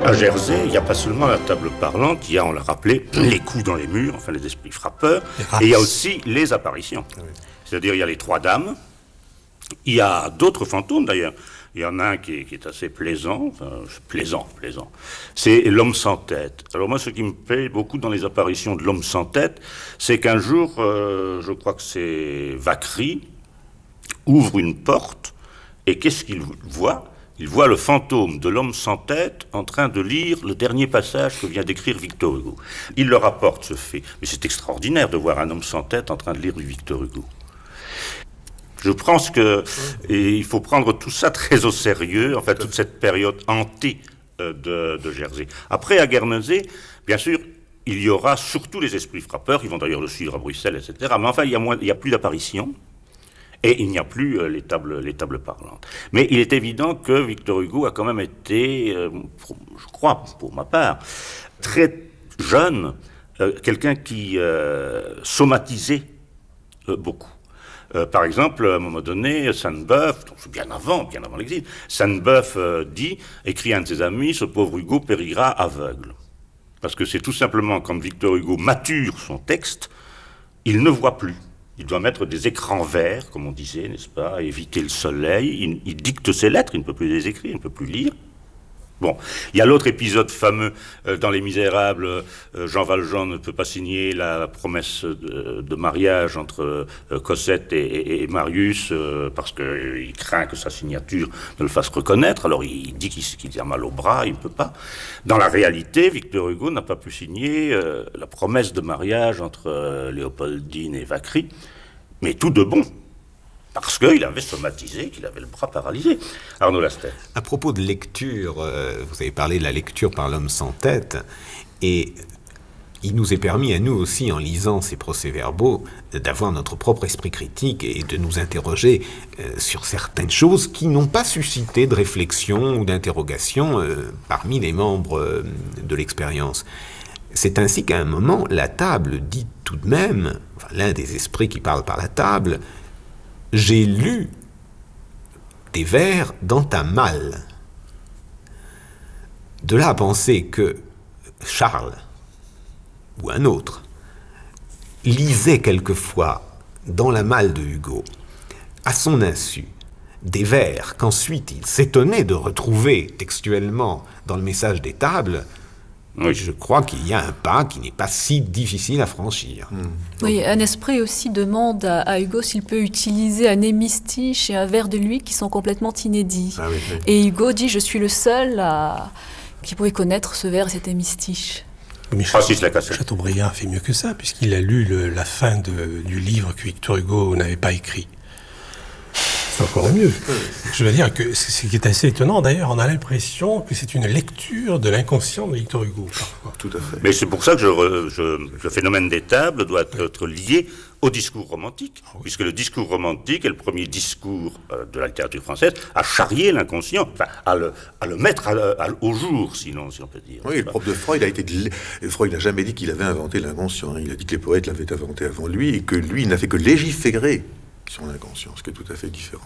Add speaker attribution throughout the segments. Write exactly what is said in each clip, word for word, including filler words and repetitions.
Speaker 1: À Jersey, il n'y a pas seulement la table parlante, il y a, on l'a rappelé, les coups dans les murs, enfin les esprits frappeurs, et il y a aussi les apparitions. Oui. C'est-à-dire, il y a les trois dames, il y a d'autres fantômes d'ailleurs. Il y en a un qui est, qui est assez plaisant, enfin, plaisant, plaisant. C'est l'homme sans tête. Alors moi, ce qui me plaît beaucoup dans les apparitions de l'homme sans tête, c'est qu'un jour, euh, je crois que c'est Vacry, ouvre une porte, et qu'est-ce qu'il voit ? Il voit le fantôme de l'homme sans tête en train de lire le dernier passage que vient d'écrire Victor Hugo. Il le rapporte, ce fait. Mais c'est extraordinaire de voir un homme sans tête en train de lire du Victor Hugo. Je pense qu'il faut prendre tout ça très au sérieux, en fait, toute cette période hantée euh, de, de Jersey. Après, à Guernesey, bien sûr, il y aura surtout les esprits frappeurs, ils vont d'ailleurs le suivre à Bruxelles, et cetera. Mais enfin, il y a, moins, il y a plus d'apparitions, et il n'y a plus euh, les, tables, les tables parlantes. Mais il est évident que Victor Hugo a quand même été, euh, pour, je crois, pour ma part, très jeune, euh, quelqu'un qui euh, somatisait euh, beaucoup. Euh, par exemple, à un moment donné, Sainte-Beuve, bien avant, bien avant l'exil, Sainte-Beuve euh, dit, écrit à un de ses amis, ce pauvre Hugo périra aveugle. Parce que c'est tout simplement quand Victor Hugo mature son texte, il ne voit plus. Il doit mettre des écrans verts, comme on disait, n'est-ce pas, éviter le soleil. Il, il dicte ses lettres, il ne peut plus les écrire, il ne peut plus lire. Bon, il y a l'autre épisode fameux euh, dans Les Misérables, euh, Jean Valjean ne peut pas signer la promesse de, de mariage entre euh, Cosette et, et, et Marius euh, parce qu'il euh, craint que sa signature ne le fasse reconnaître, alors il dit qu'il, qu'il a mal au bras, il ne peut pas. Dans la réalité, Victor Hugo n'a pas pu signer euh, la promesse de mariage entre euh, Léopoldine et Vacry, mais tout de bon. Parce qu'il avait somatisé, qu'il avait le bras paralysé. Arnaud Lastel.
Speaker 2: À propos de lecture, euh, vous avez parlé de la lecture par l'homme sans tête, et il nous est permis à nous aussi, en lisant ces procès-verbaux, d'avoir notre propre esprit critique et de nous interroger euh, sur certaines choses qui n'ont pas suscité de réflexion ou d'interrogation euh, parmi les membres euh, de l'expérience. C'est ainsi qu'à un moment, la table dit tout de même, enfin, l'un des esprits qui parle par la table, « J'ai lu des vers dans ta malle ». De là à penser que Charles, ou un autre, lisait quelquefois dans la malle de Hugo, à son insu, des vers qu'ensuite il s'étonnait de retrouver textuellement dans le message des tables, oui. Je crois qu'il y a un pas qui n'est pas si difficile à franchir. Mmh.
Speaker 3: Oui, un esprit aussi demande à, à Hugo s'il peut utiliser un hémistiche et un vers de lui qui sont complètement inédits. Ah oui, oui. Et Hugo dit « Je suis le seul à... qui pourrait connaître ce vers et cet hémistiche ».
Speaker 4: Mais Chateaubriand a fait mieux que ça, puisqu'il a lu le, la fin de, du livre que Victor Hugo n'avait pas écrit. C'est encore mieux. Je veux dire que c'est ce qui est assez étonnant. D'ailleurs, on a l'impression que c'est une lecture de l'inconscient de Victor Hugo, parfois.
Speaker 1: Tout à fait. Mais c'est pour ça que je, re, je, le phénomène des tables doit être lié au discours romantique, ah oui. puisque le discours romantique est le premier discours euh, de la littérature française à charrier l'inconscient, enfin, à le, à le mettre à, à, au jour, sinon, si on peut dire.
Speaker 5: Oui, le propre de Freud a été... De... Freud n'a jamais dit qu'il avait inventé l'inconscient. Hein. Il a dit que les poètes l'avaient inventé avant lui et que lui, il n'a fait que légiférer sur l'inconscient, ce qui est tout à fait différent.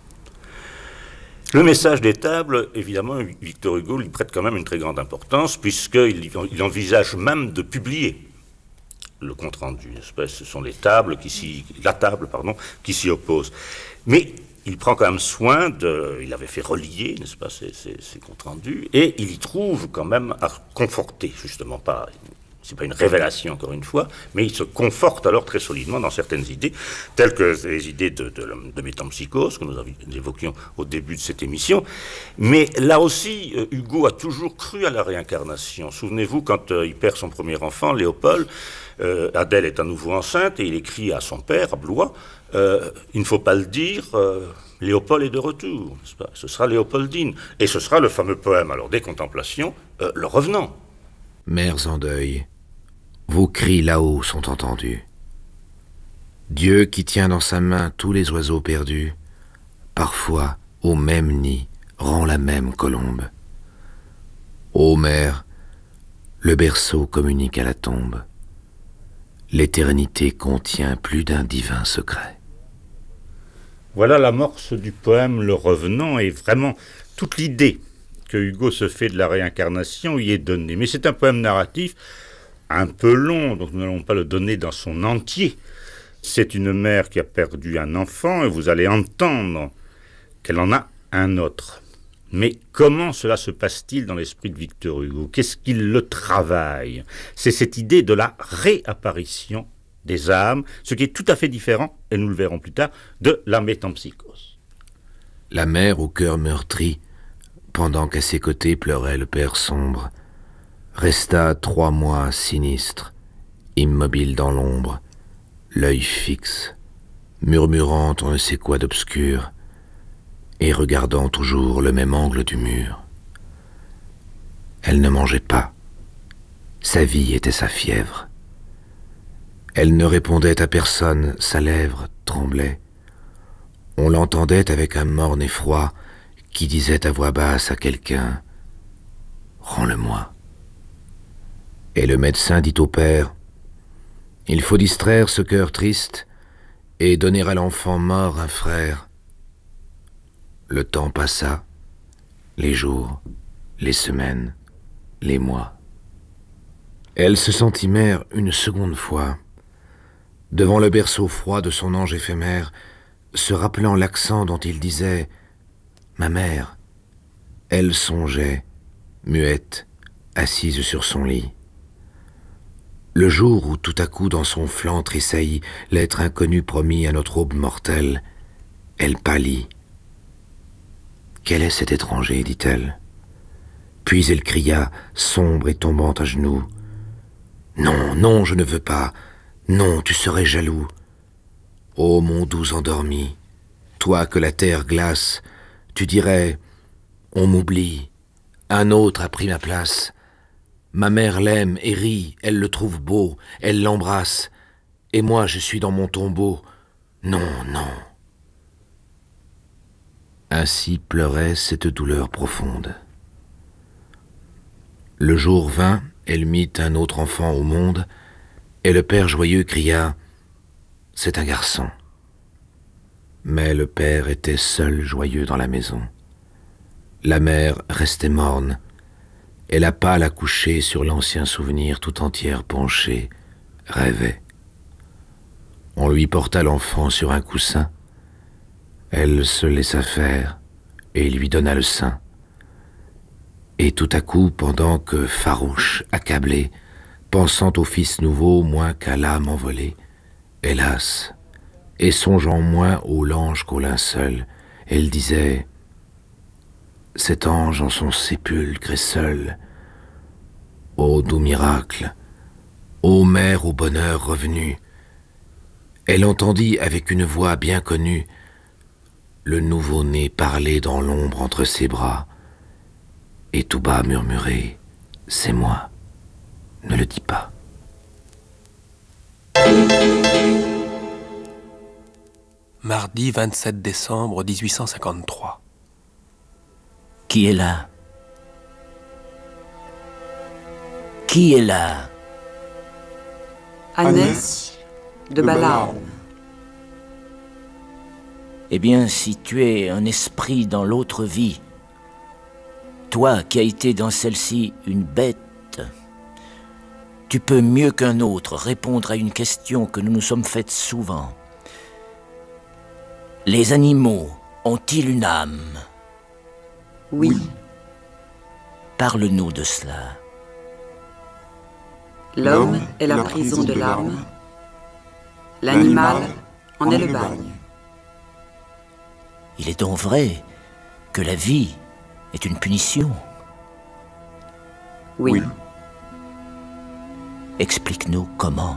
Speaker 1: Le message des tables, évidemment, Victor Hugo lui prête quand même une très grande importance, puisqu'il il envisage même de publier le compte-rendu. Ce sont les tables qui s'y, la table, pardon, qui s'y oppose. Mais il prend quand même soin de... Il avait fait relier, n'est-ce pas, ces, ces, ces comptes-rendus, et il y trouve quand même à conforter, justement, pas... C'est pas une révélation, encore une fois, mais il se conforte alors très solidement dans certaines idées, telles que les idées de, de, de métempsychose, que nous évoquions au début de cette émission. Mais là aussi, Hugo a toujours cru à la réincarnation. Souvenez-vous, quand euh, il perd son premier enfant, Léopold, euh, Adèle est à nouveau enceinte, et il écrit à son père, à Blois, euh, « Il ne faut pas le dire, euh, Léopold est de retour, n'est-ce pas ? Ce sera Léopoldine. » Et ce sera le fameux poème, alors, des Contemplations, euh, Le Revenant.
Speaker 6: Mères en deuil, vos cris là-haut sont entendus. Dieu qui tient dans sa main tous les oiseaux perdus, parfois au même nid rend la même colombe. Ô mère, le berceau communique à la tombe. L'éternité contient plus d'un divin secret.
Speaker 1: Voilà l'amorce du poème Le Revenant, et vraiment toute l'idée que Hugo se fait de la réincarnation y est donné. Mais c'est un poème narratif un peu long, donc nous n'allons pas le donner dans son entier. C'est une mère qui a perdu un enfant et vous allez entendre qu'elle en a un autre. Mais comment cela se passe-t-il dans l'esprit de Victor Hugo? Qu'est-ce qu'il le travaille? C'est cette idée de la réapparition des âmes, ce qui est tout à fait différent, et nous le verrons plus tard, de la métempsychose.
Speaker 6: La mère au cœur meurtri, pendant qu'à ses côtés pleurait le père sombre, resta trois mois sinistre, immobile dans l'ombre, l'œil fixe, murmurant on ne sait quoi d'obscur, et regardant toujours le même angle du mur. Elle ne mangeait pas. Sa vie était sa fièvre. Elle ne répondait à personne, sa lèvre tremblait. On l'entendait avec un morne effroi qui disait à voix basse à quelqu'un « Rends-le-moi ». Et le médecin dit au père « Il faut distraire ce cœur triste et donner à l'enfant mort un frère ». Le temps passa, les jours, les semaines, les mois. Elle se sentit mère une seconde fois, devant le berceau froid de son ange éphémère, se rappelant l'accent dont il disait « Ma mère ». Elle songeait, muette, assise sur son lit. Le jour où tout à coup dans son flanc tressaillit l'être inconnu promis à notre aube mortelle, elle pâlit. « Quel est cet étranger ?» dit-elle. Puis elle cria, sombre et tombant à genoux. « Non, non, je ne veux pas. Non, tu serais jaloux. Ô mon doux endormi, toi que la terre glace, tu dirais, on m'oublie, un autre a pris ma place. Ma mère l'aime et rit, elle le trouve beau, elle l'embrasse, et moi je suis dans mon tombeau. Non, non. » Ainsi pleurait cette douleur profonde. Le jour vint, elle mit un autre enfant au monde, et le père joyeux cria « C'est un garçon ». Mais le père était seul joyeux dans la maison. La mère restait morne, et la pâle accouchée sur l'ancien souvenir tout entière penchée, rêvait. On lui porta l'enfant sur un coussin. Elle se laissa faire et lui donna le sein. Et tout à coup, pendant que, farouche, accablée, pensant au fils nouveau moins qu'à l'âme envolée, hélas, et songeant moins au lange qu'au linceul, elle disait « Cet ange en son sépulcre est seul. Ô doux miracle, ô mère au bonheur revenue !» Elle entendit avec une voix bien connue le nouveau-né parler dans l'ombre entre ses bras, et tout bas murmurer « C'est moi, ne le dis pas ».
Speaker 4: Mardi vingt-sept décembre mille huit cent cinquante-trois.
Speaker 7: Qui est là? Qui est là?
Speaker 8: Agnès de Balaam.
Speaker 7: Eh bien, si tu es un esprit dans l'autre vie, toi qui as été dans celle-ci une bête, tu peux mieux qu'un autre répondre à une question que nous nous sommes faites souvent. Les animaux ont-ils une âme?
Speaker 8: Oui.
Speaker 7: Parle-nous de cela.
Speaker 8: L'homme est la prison de l'âme. L'animal en est le bagne.
Speaker 7: Il est donc vrai que la vie est une punition.
Speaker 8: Oui.
Speaker 7: Explique-nous comment.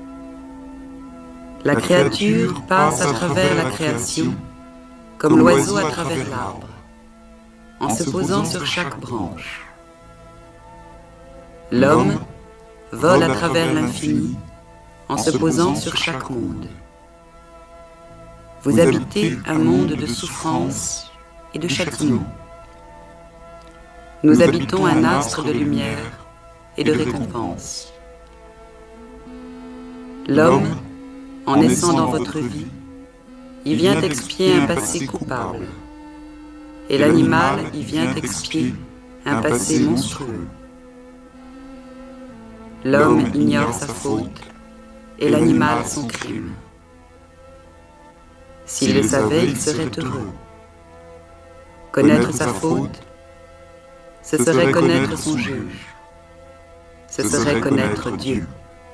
Speaker 8: La créature passe à travers la création, comme l'oiseau à travers l'arbre, en se posant sur chaque branche. L'homme vole à travers l'infini, en se posant sur chaque monde. Vous habitez un monde de souffrance et de châtiment. Nous habitons un astre de lumière et de récompense. L'homme, en naissant dans votre vie, y vient expier un passé coupable, et l'animal y vient expier un passé monstrueux. L'homme ignore sa faute et l'animal son crime. S'il le savait, il serait heureux. Connaître sa faute, ce serait connaître son juge. Ce serait connaître Dieu.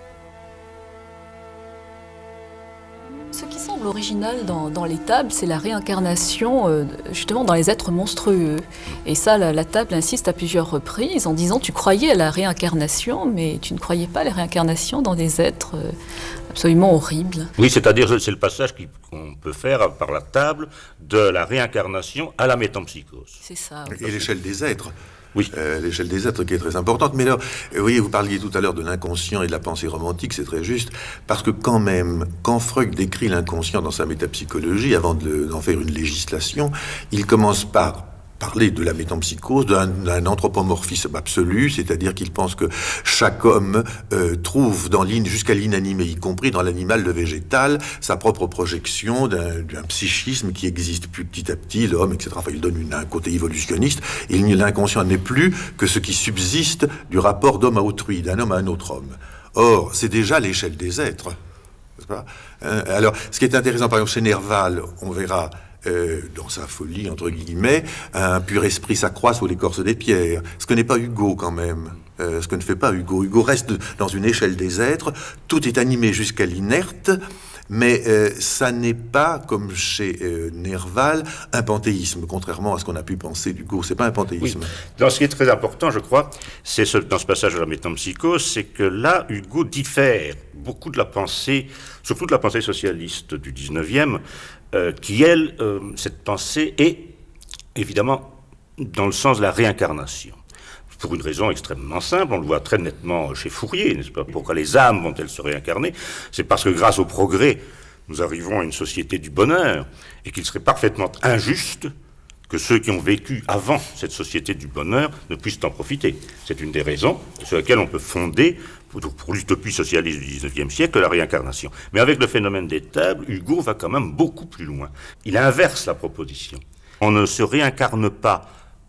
Speaker 3: Ce qui semble original dans, dans les tables, c'est la réincarnation, euh, justement, dans les êtres monstrueux. Et ça, la, la table insiste à plusieurs reprises en disant « tu croyais à la réincarnation, mais tu ne croyais pas à la réincarnation dans des êtres euh, absolument horribles. »
Speaker 1: Oui, c'est-à-dire c'est le passage qui, qu'on peut faire par la table de la réincarnation à la métempsychose.
Speaker 3: C'est ça.
Speaker 5: Oui. Et l'échelle des êtres.
Speaker 1: Oui.
Speaker 5: Euh, l'échelle des êtres qui est très importante. Mais alors, vous voyez, vous parliez tout à l'heure de l'inconscient et de la pensée romantique, c'est très juste, parce que quand même, quand Freud décrit l'inconscient dans sa métapsychologie, avant de le, d'en faire une législation, il commence par parler de la métempsychose, d'un, d'un anthropomorphisme absolu, c'est-à-dire qu'il pense que chaque homme euh, trouve dans l'in, jusqu'à l'inanimé, y compris dans l'animal, le végétal, sa propre projection d'un, d'un psychisme qui existe plus petit à petit, l'homme, et cetera. Enfin, il donne une, un côté évolutionniste. Et l'inconscient n'est plus que ce qui subsiste du rapport d'homme à autrui, d'un homme à un autre homme. Or, c'est déjà l'échelle des êtres. N'est-ce pas ? Hein ? Alors, ce qui est intéressant, par exemple, chez Nerval, on verra... Euh, dans sa folie, entre guillemets, un pur esprit s'accroît sous l'écorce des pierres. Ce que n'est pas Hugo, quand même. Euh, ce que ne fait pas Hugo. Hugo reste dans une échelle des êtres. Tout est animé jusqu'à l'inerte, mais euh, ça n'est pas, comme chez euh, Nerval, un panthéisme, contrairement à ce qu'on a pu penser d'Hugo. C'est pas un panthéisme.
Speaker 1: Oui. Dans ce qui est très important, je crois, c'est ce, dans ce passage de la métempsychose, c'est que là, Hugo diffère beaucoup de la pensée, surtout de la pensée socialiste du dix-neuvième, Euh, qui, elle, euh, cette pensée est évidemment dans le sens de la réincarnation. Pour une raison extrêmement simple, on le voit très nettement chez Fourier, n'est-ce pas ? Pourquoi les âmes vont-elles se réincarner ? C'est parce que grâce au progrès, nous arrivons à une société du bonheur, et qu'il serait parfaitement injuste que ceux qui ont vécu avant cette société du bonheur ne puissent en profiter. C'est une des raisons sur lesquelles on peut fonder, pour l'utopie socialiste du dix-neuvième siècle, la réincarnation. Mais avec le phénomène des tables, Hugo va quand même beaucoup plus loin. Il inverse la proposition. On ne se réincarne pas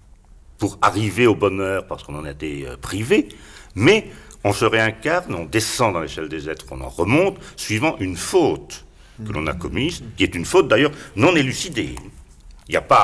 Speaker 1: pour arriver au bonheur parce qu'on en a été privé, mais on se réincarne, on descend dans l'échelle des êtres, on en remonte, suivant une faute que l'on a commise, qui est une faute d'ailleurs non élucidée. Il n'y a pas